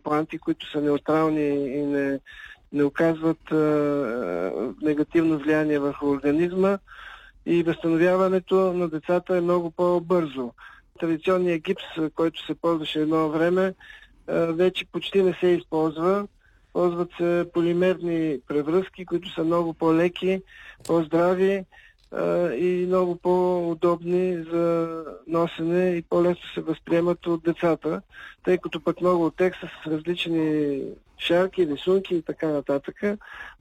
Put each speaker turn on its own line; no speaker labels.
импланти, които са неутрални и не оказват негативно влияние върху организма, и възстановяването на децата е много по-бързо. Традиционният гипс, който се ползваше едно време, вече почти не се използва. Ползват се полимерни превръзки, които са много по-леки, по-здрави и много по-удобни за носене и по-лесно се възприемат от децата, тъй като пък много от тях са с различни шарки, рисунки и така нататък.